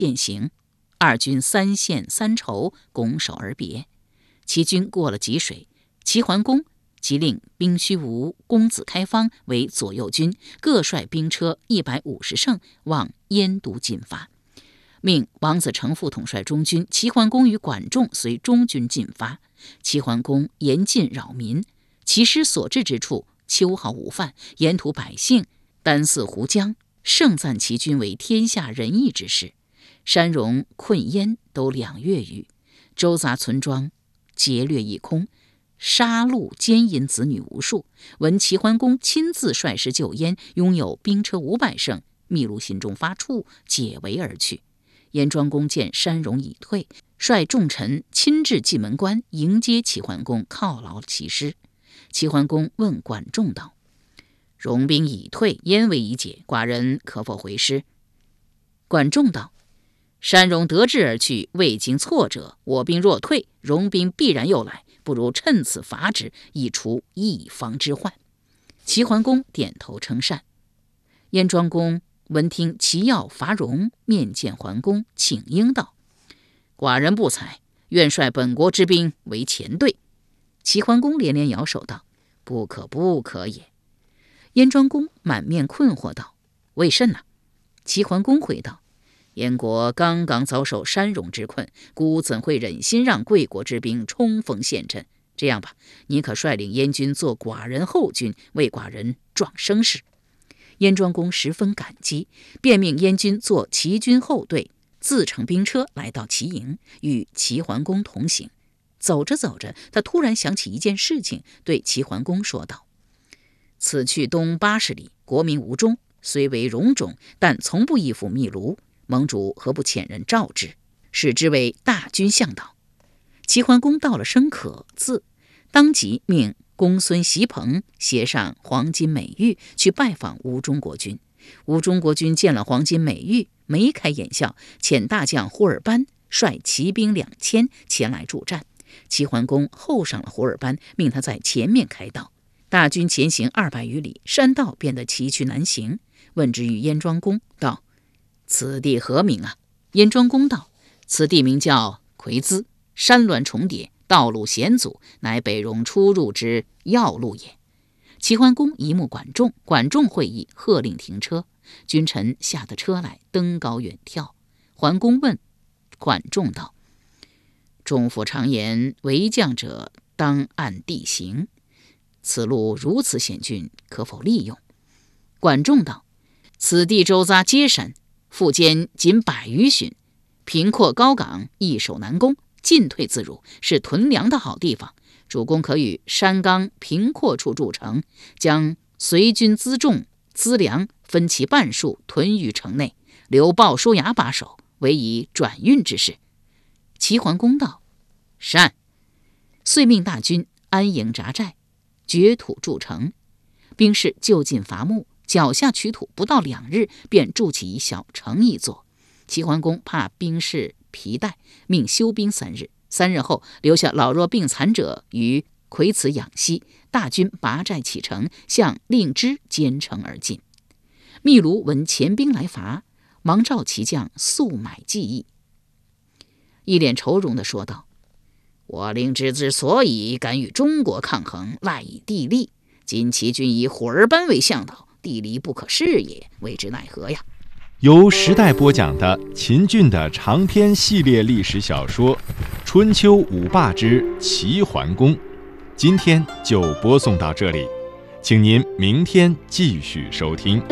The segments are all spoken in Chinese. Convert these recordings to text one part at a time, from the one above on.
便行。二军三献三酬，拱手而别。齐军过了济水，齐桓公即令兵虚无、公子开方为左右军，各率兵车150乘往燕都进发。命王子成父统帅中军，齐桓公与管仲随中军进发。齐桓公严禁扰民，其师所至之处，秋毫无犯，沿途百姓丹泗湖江，盛赞齐军为天下仁义之士。山戎困燕都2月余，周杂村庄劫掠一空，杀戮奸淫子女无数。闻齐桓公亲自率师救燕，拥有兵车500乘，秘鲁心中发怵，解围而去。燕庄公见山戎已退，率众臣亲至蓟门关迎接齐桓公，犒劳其师。齐桓公问管仲道：戎兵已退，燕围已解，寡人可否回师？管仲道：山戎得志而去，未经挫折，我兵若退，戎兵必然又来，不如趁此伐之，以除一方之患。齐桓公点头称善。燕庄公闻听齐要伐戎，面见桓公，请缨道：寡人不才，愿率本国之兵为前队。齐桓公连连摇手道：不可不可也。燕庄公满面困惑道：为甚呢？齐桓公回道：燕国刚刚遭受山戎之困，孤怎会忍心让贵国之兵冲锋陷阵？这样吧，你可率领燕军做寡人后军，为寡人壮声势。燕庄公十分感激，便命燕军做齐军后队，自乘兵车来到齐营，与齐桓公同行。走着走着，他突然想起一件事情，对齐桓公说道：此去东80里，国民吴中，虽为戎种，但从不依附秘卢，盟主何不遣人召之，使之为大军向导？齐桓公到了生可字，当即命公孙袭彭携上黄金美玉去拜访吴中国君。吴中国君见了黄金美玉，眉开眼笑，遣大将胡尔班率骑兵2000前来助战。齐桓公候上了胡尔班，命他在前面开道。大军前行200余里，山道变得崎岖难行。问之于燕庄公，道：此地何名啊？燕庄公道：此地名叫夔兹，山峦重叠，道路险阻，乃北戎出入之要路也。齐桓公一目管仲，管仲会意，喝令停车。君臣下得车来，登高远眺。桓公问管仲道：仲父常言，为将者当按地形，此路如此险峻，可否利用？管仲道：此地周匝皆山，腹间仅100余寻，平阔高岗，易守难攻，进退自如，是屯粮的好地方。主公可与山冈平阔处筑城，将随军辎重资粮分其半数屯于城内，留鲍叔牙把守，为以转运之事。齐桓公道：善。遂命大军安营扎寨，掘土筑城。兵士就近伐木，脚下取土，不到2日，便筑起一小城一座。齐桓公怕兵士疲怠，命休兵3日。3日后，留下老弱病残者于夔兹养息。大军拔寨启程，向令支兼城而进。秘卢闻前兵来伐，忙召其将速买计议。一脸愁容地说道：我令支之所以敢与中国抗衡，赖以地利。今齐军以胡尔班为向导，地理不可视也，为之奈何呀？ 由时代播讲的秦俊的长篇系列历史小说《春秋五霸之齐桓公》，今天就播送到这里，请您明天继续收听。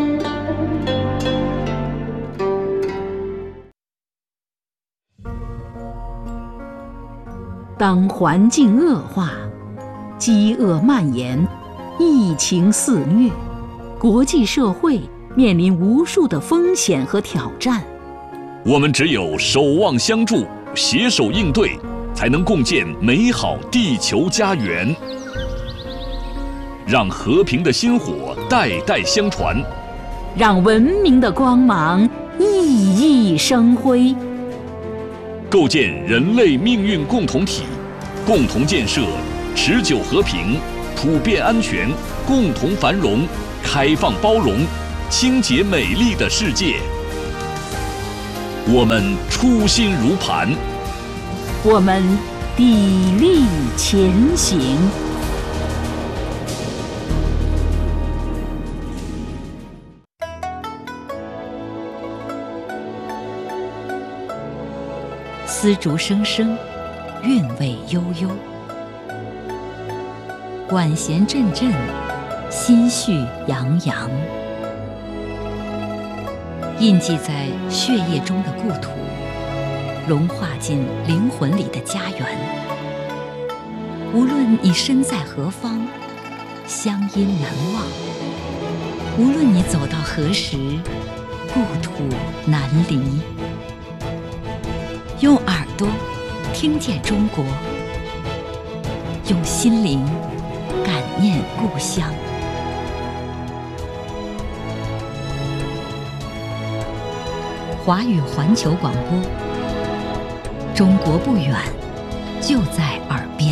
当环境恶化，饥饿蔓延，疫情肆虐，国际社会面临无数的风险和挑战， 我们只有守望相助，携手应对，才能共建美好地球家园，让和平的薪火代代相传， 让文明的光芒熠熠生辉， 构建人类命运共同体，共同建设持久和平、普遍安全、共同繁荣、开放包容、清洁美丽的世界。 我们初心如磐， 我们砥砺前行。丝竹声声，韵味悠悠，管弦阵阵，心绪洋洋。印记在血液中的故土，融化进灵魂里的家园。无论你身在何方，乡音难忘；无论你走到何时，故土难离。用耳朵听见中国，用心灵感念故乡。华语环球广播，中国不远，就在耳边。